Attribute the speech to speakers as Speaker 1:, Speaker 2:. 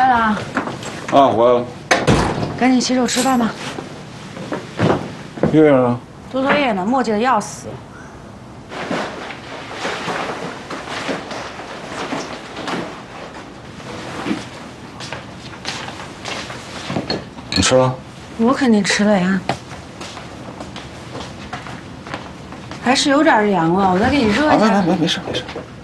Speaker 1: 了。
Speaker 2: 啊，回来了。
Speaker 1: 赶紧洗手吃饭吧。
Speaker 2: 月月呢？
Speaker 1: 做作业呢，磨叽的要死。
Speaker 2: 你吃了？
Speaker 1: 我肯定吃了呀。还是有点凉了，我再给你热一下。
Speaker 2: 没事没事。